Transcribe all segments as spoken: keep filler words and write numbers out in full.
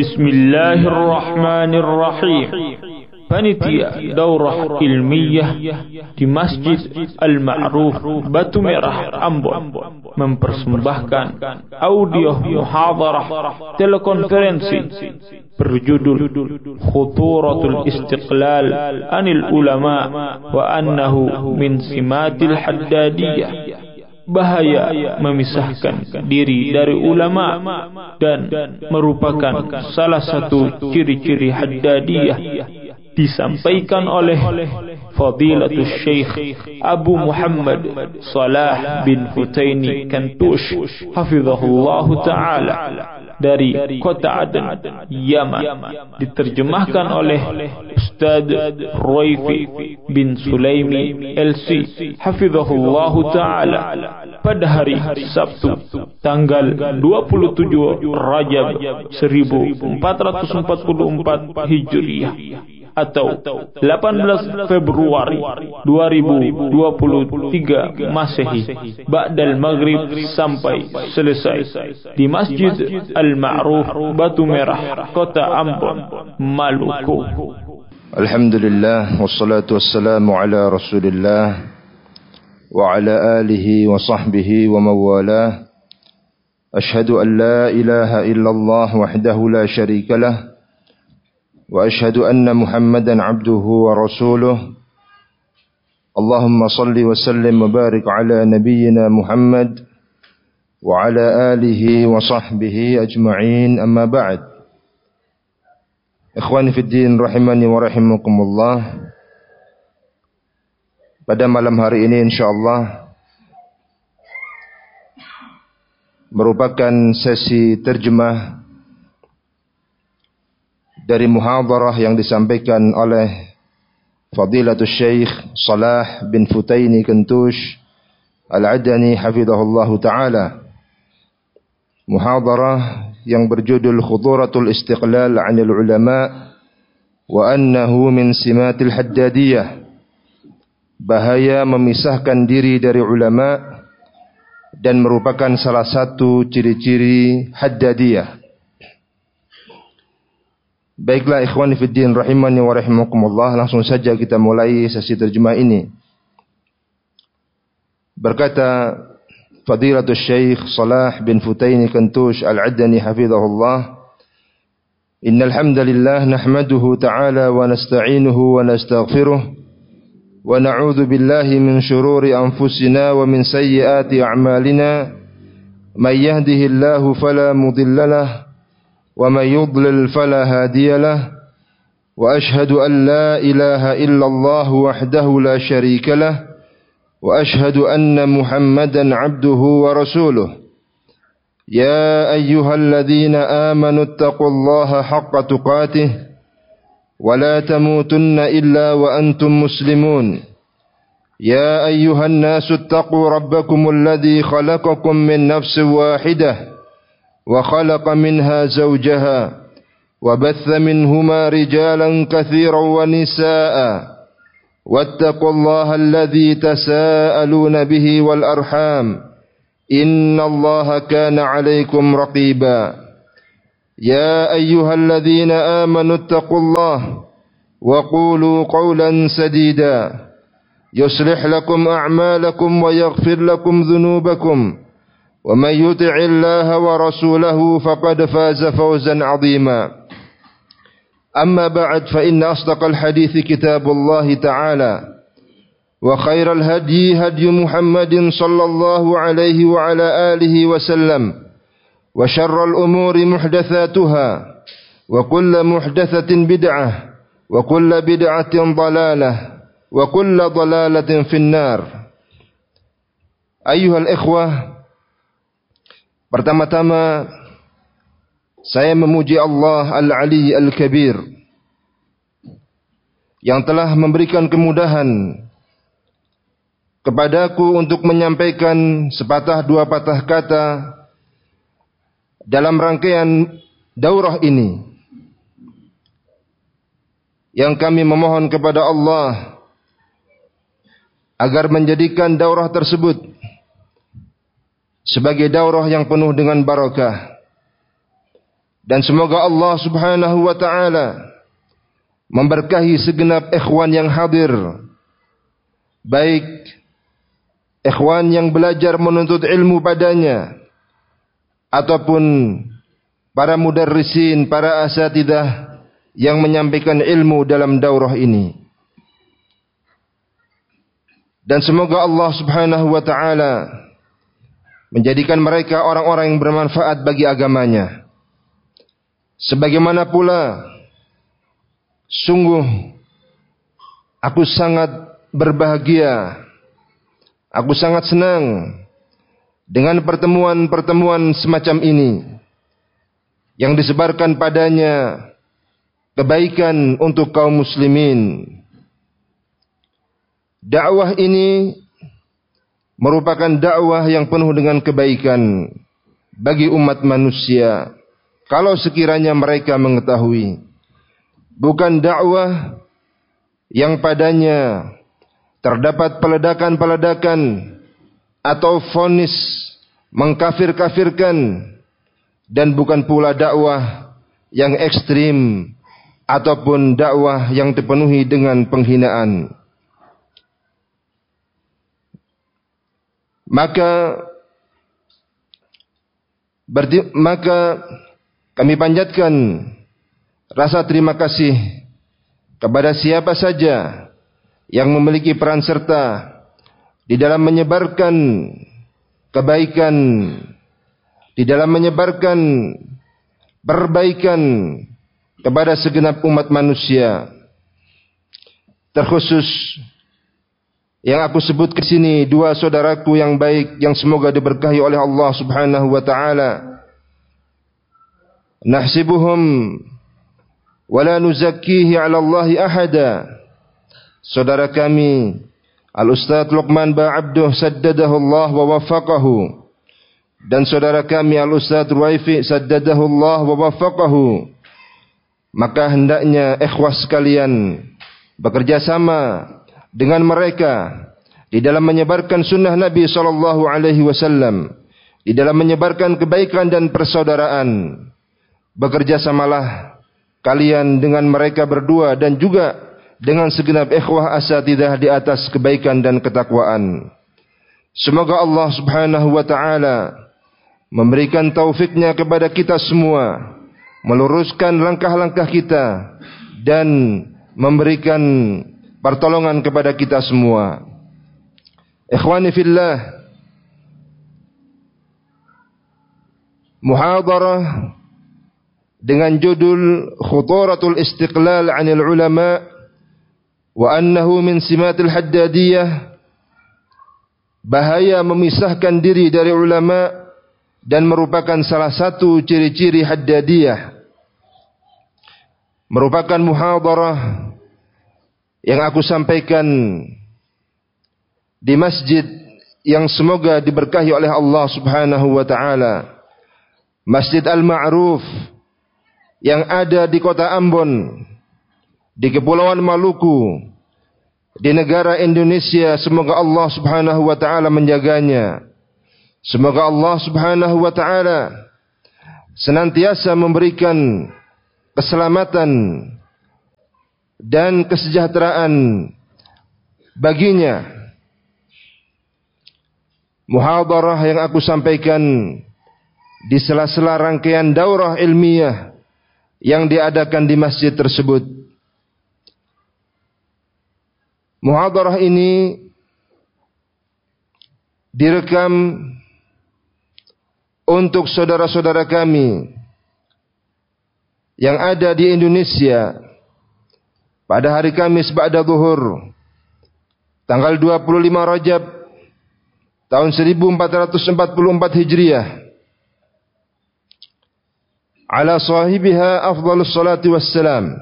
Bismillahirrahmanirrahim. Panitia Daurah Ilmiah di Masjid Al-Ma'ruf Batu Merah, Ambon mempersembahkan audio muhadarah telekonferensi berjudul Khuturatul Istiqlal Anil Ulama wa Annahu Min Simatil Haddadiyah. Bahaya memisahkan diri dari ulama dan merupakan salah satu ciri-ciri Haddadiyah, disampaikan oleh Fadilatul Syekh Abu Muhammad Salah bin Hutaini Kantush hafizahullah ta'ala dari kota Aden, Yaman, diterjemahkan oleh Ustaz Roifi bin Sulaimi L C hafizahullah ta'ala pada hari Sabtu tanggal dua puluh tujuh Rajab seribu empat ratus empat puluh empat Hijriah atau delapan belas Februari dua ribu dua puluh tiga Masehi, ba'dal maghrib sampai selesai di Masjid Al-Ma'ruf Batu Merah, Kota Ambon, Maluku. Alhamdulillah, wassalatu wassalamu ala Rasulillah wa ala alihi wa sahbihi wa mawalah. Ashhadu an la ilaha illallah wahdahu la syarika lah wa ashhadu anna Muhammadan abduhu wa rasuluh. Allahumma salli wa sallim wa barik ala nabiyyina Muhammad wa ala alihi wa sahbihi ajma'in, amma ba'd. Ikhwani fi din rahimani wa rahimakumullah. Pada malam hari ini insyaallah merupakan sesi terjemah dari muhadarah yang disampaikan oleh Fadilatul Syekh Salah bin Hutaini Kantush Al-Adani hafizahullah ta'ala. Muhadarah yang berjudul Khuturatul Istiqlal Anil Ulama wa Annahu Min Simatil Haddadiyah. Bahaya memisahkan diri dari ulama dan merupakan salah satu ciri-ciri Haddadiyah. Baiklah ikhwani fiddin rahimani wa rahimakumullah, langsung saja kita mulai sesi terjemah ini. Berkata Fadilatul Syekh Salah bin Hutaini Kantush Al-Adani hafizahullah, Innal hamdalillah nahmaduhu ta'ala wa nasta'inuhu wa nastaghfiruh wa na'udzu billahi min shururi anfusina wa min sayyiati a'malina. May yahdihillahu fala mudilla lahu ومن يضلل فلا هادي له وأشهد أن لا إله إلا الله وحده لا شريك له وأشهد أن محمدا عبده ورسوله يا أيها الذين آمنوا اتقوا الله حق تقاته ولا تموتن إلا وأنتم مسلمون يا أيها الناس اتقوا ربكم الذي خلقكم من نفس واحدة وخلق منها زوجها وبث منهما رجالا كثيرا ونساء واتقوا الله الذي تساءلون به والأرحام إن الله كان عليكم رقيبا يا أيها الذين آمنوا اتقوا الله وقولوا قولا سديدا يصلح لكم أعمالكم ويغفر لكم ذنوبكم ومن يطع الله ورسوله فقد فاز فوزا عظيما أما بعد فإن أصدق الحديث كتاب الله تعالى وخير الهدي هدي محمد صلى الله عليه وعلى آله وسلم وشر الأمور محدثاتها وكل محدثة بدعة وكل بدعة ضلالة وكل ضلالة في النار. أيها الإخوة, pertama-tama saya memuji Allah Al-Ali Al-Kabir yang telah memberikan kemudahan kepadaku untuk menyampaikan sepatah dua patah kata dalam rangkaian daurah ini, yang kami memohon kepada Allah agar menjadikan daurah tersebut sebagai daurah yang penuh dengan barakah Dan semoga Allah Subhanahu wa ta'ala memberkahi segenap ikhwan yang hadir, baik ikhwan yang belajar menuntut ilmu padanya, ataupun para mudarrisin, para asatidah yang menyampaikan ilmu dalam daurah ini. Dan semoga Allah Subhanahu wa ta'ala menjadikan mereka orang-orang yang bermanfaat bagi agamanya. Sebagaimana pula, sungguh aku sangat berbahagia, aku sangat senang dengan pertemuan-pertemuan semacam ini, yang disebarkan padanya kebaikan untuk kaum muslimin. Dakwah ini merupakan dakwah yang penuh dengan kebaikan bagi umat manusia, kalau sekiranya mereka mengetahui. Bukan dakwah yang padanya terdapat peledakan-peledakan atau vonis mengkafir-kafirkan, dan bukan pula dakwah yang ekstrim ataupun dakwah yang dipenuhi dengan penghinaan. Maka berdi, maka kami panjatkan rasa terima kasih kepada siapa saja yang memiliki peran serta di dalam menyebarkan kebaikan, di dalam menyebarkan perbaikan kepada segenap umat manusia. Terkhusus yang aku sebut ke sini dua saudaraku yang baik, yang semoga diberkahi oleh Allah Subhanahu wa ta'ala. Nahsibuhum wala nuzakkihi 'ala Allahi ahada. Saudara kami Al-Ustaz Luqman Ba Abduh saddadahu Allah wa waffaqahu, dan saudara kami Al-Ustaz Ruwaifi saddadahu Allah wa waffaqahu. Maka hendaknya ikhwah sekalian bekerja sama dengan mereka di dalam menyebarkan sunnah Nabi sallallahu alaihi wasallam, di dalam menyebarkan kebaikan dan persaudaraan. Bekerja samalah kalian dengan mereka berdua dan juga dengan segenap ikhwah asatidah di atas kebaikan dan ketakwaan. Semoga Allah Subhanahu wa ta'ala memberikan taufiknya kepada kita semua, meluruskan langkah-langkah kita, dan memberikan pertolongan kepada kita semua. Ikhwani fillah, muhadarah dengan judul Khuturatul Istiqlal 'anil Ulama wa annahu min simatil haddadiyah, bahaya memisahkan diri dari ulama dan merupakan salah satu ciri-ciri haddadiyah. Merupakan muhadarah yang aku sampaikan di masjid yang semoga diberkahi oleh Allah Subhanahu wa ta'ala, Masjid Al-Ma'ruf yang ada di kota Ambon, di Kepulauan Maluku, di negara Indonesia. Semoga Allah Subhanahu wa ta'ala menjaganya. Semoga Allah Subhanahu wa ta'ala senantiasa memberikan keselamatan dan kesejahteraan baginya. Muhadarah yang aku sampaikan di sela-sela rangkaian daurah ilmiah yang diadakan di masjid tersebut. Muhadarah ini direkam untuk saudara-saudara kami yang ada di Indonesia pada hari Kamis ba'da zuhur tanggal dua puluh lima Rajab tahun seribu empat ratus empat puluh empat Hijriah, ala sahibiha afdhalus salati wassalam.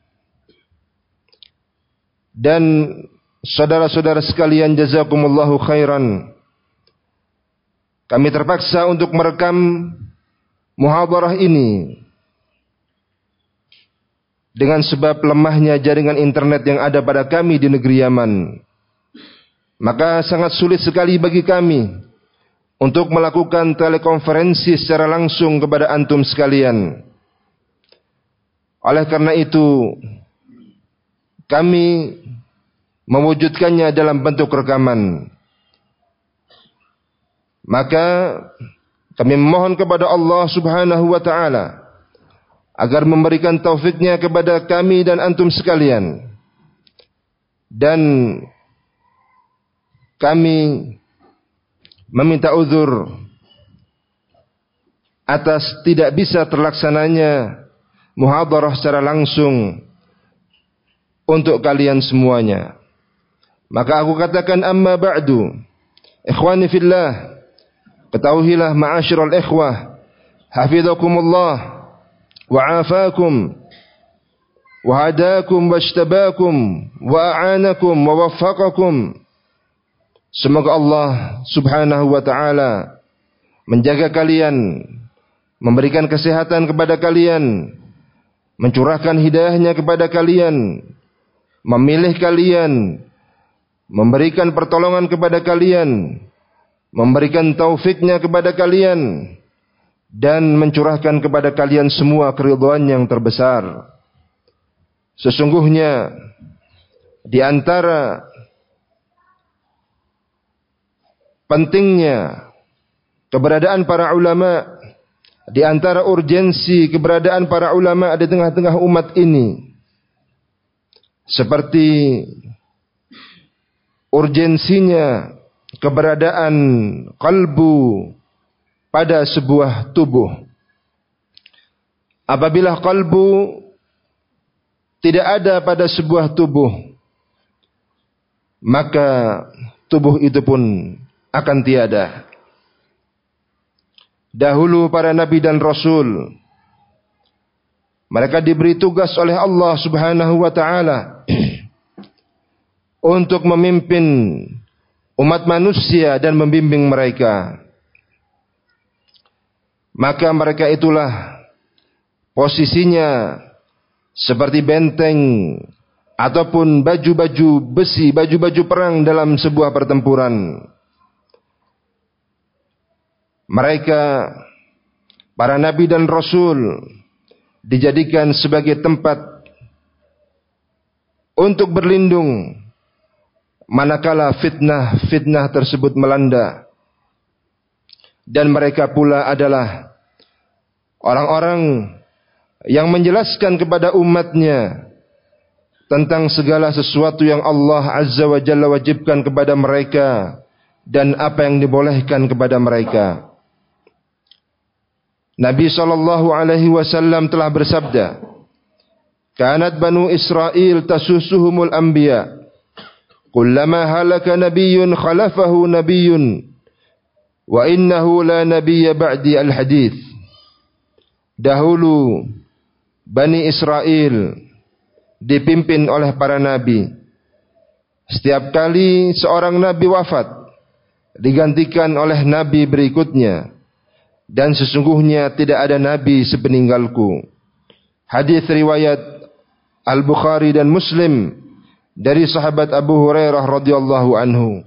Dan saudara-saudara sekalian, jazakumullahu khairan, kami terpaksa untuk merekam muhadarah ini dengan sebab lemahnya jaringan internet yang ada pada kami di negeri Yaman. Maka sangat sulit sekali bagi kami untuk melakukan telekonferensi secara langsung kepada antum sekalian. Oleh karena itu, kami mewujudkannya dalam bentuk rekaman. Maka kami memohon kepada Allah Subhanahu wa taala agar memberikan taufiknya kepada kami dan antum sekalian. Dan kami meminta uzur atas tidak bisa terlaksananya muhadarah secara langsung untuk kalian semuanya. Maka aku katakan, amma ba'du, ikhwani fillah, ketahuilah ma'asyiral ikhwah, hafizakumullah wa afakum wa hadakum wa ishtabakum wa a'anakum wa waffaqakum. Semoga Allah Subhanahu wa taala menjaga kalian, memberikan kesehatan kepada kalian, mencurahkan hidayahnya kepada kalian, memilih kalian, memberikan pertolongan kepada kalian, memberikan taufiknya kepada kalian, dan mencurahkan kepada kalian semua keridhaan yang terbesar. Sesungguhnya di antara pentingnya keberadaan para ulama, di antara urgensi keberadaan para ulama di tengah-tengah umat ini, seperti urgensinya keberadaan kalbu pada sebuah tubuh. Apabila kalbu tidak ada pada sebuah tubuh, maka tubuh itu pun akan tiada. Dahulu para nabi dan rasul, mereka diberi tugas oleh Allah Subhanahu wa taala untuk memimpin umat manusia dan membimbing mereka. Maka mereka itulah posisinya seperti benteng ataupun baju-baju besi, baju-baju perang dalam sebuah pertempuran. Mereka, para nabi dan rasul, dijadikan sebagai tempat untuk berlindung manakala fitnah-fitnah tersebut melanda. Dan mereka pula adalah orang-orang yang menjelaskan kepada umatnya tentang segala sesuatu yang Allah Azza wa Jalla wajibkan kepada mereka dan apa yang dibolehkan kepada mereka. Nabi sallallahu alaihi wasallam telah bersabda, "Kanat Banu Israil tasusuhumul anbiya, kullama halaka nabiyyun khalafahu nabiyyun, wa innahu la nabiyya ba'di al-hadits." Dahulu Bani Israel dipimpin oleh para nabi. Setiap kali seorang nabi wafat, digantikan oleh nabi berikutnya. Dan sesungguhnya tidak ada nabi sepeninggalku. Hadis riwayat Al-Bukhari dan Muslim dari sahabat Abu Hurairah radhiyallahu anhu.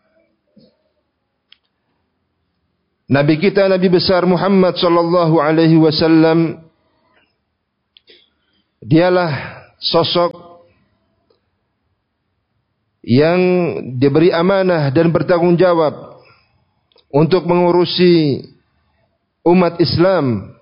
Nabi kita, Nabi besar Muhammad sallallahu alaihi wasallam, dialah sosok yang diberi amanah dan bertanggung jawab untuk mengurusi umat Islam.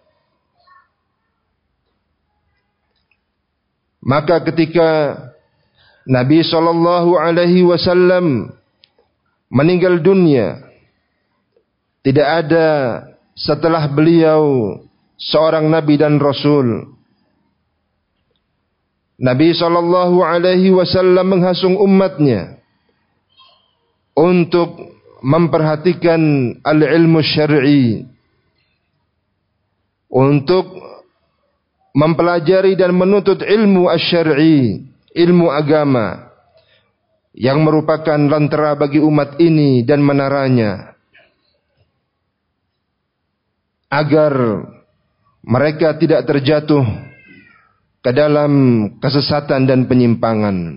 Maka ketika Nabi sallallahu alaihi wasallam meninggal dunia, tidak ada setelah beliau seorang nabi dan rasul. Nabi sallallahu alaihi wasallam menghasung umatnya untuk memperhatikan al-ilmu syar'i, untuk mempelajari dan menuntut ilmu asy-syar'i, ilmu agama yang merupakan lentera bagi umat ini dan menaranya, agar mereka tidak terjatuh ke dalam kesesatan dan penyimpangan.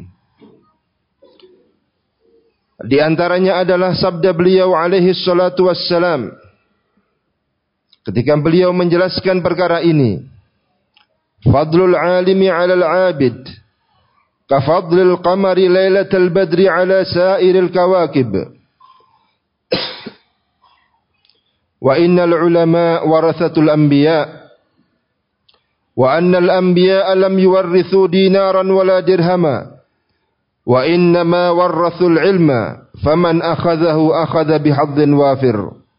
Di antaranya adalah sabda beliau alaihi salatu wassalam ketika beliau menjelaskan perkara ini, fadlul alimi 'alal 'abid ka fadlil qamari lailatal badri 'ala sa'iril kawakib. Wa innal ulama warathatul anbiya wa annal anbiya lam yuwarrithu dinaran wala dirhama wa innama warrathul ilma faman akhadhahu akhadha bihadzin wafir.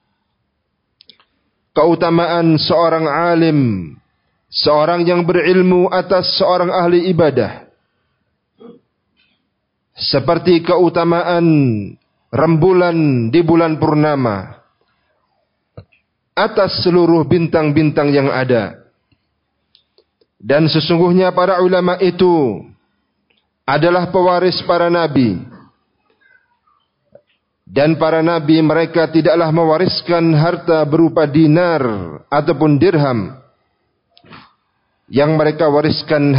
Keutamaan seorang alim, seorang yang berilmu atas seorang ahli ibadah, seperti keutamaan rembulan di bulan purnama atas seluruh bintang-bintang yang ada. Dan sesungguhnya para ulama itu adalah pewaris para nabi. Dan para nabi mereka tidaklah mewariskan harta berupa dinar ataupun dirham. Yang mereka wariskan